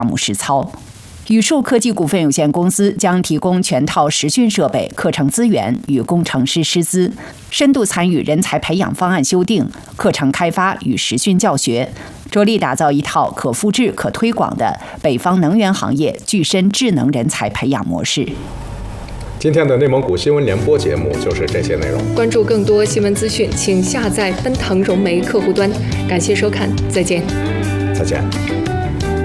目实操。宇树科技股份有限公司将提供全套实训设备、课程资源与工程师师资，深度参与人才培养方案修订、课程开发与实训教学，着力打造一套可复制、可推广的北方能源行业具身智能人才培养模式。 今天的内蒙古新闻联播节目就是这些内容。 关注更多新闻资讯，请下载奔腾融媒客户端。感谢收看，再见。 再见。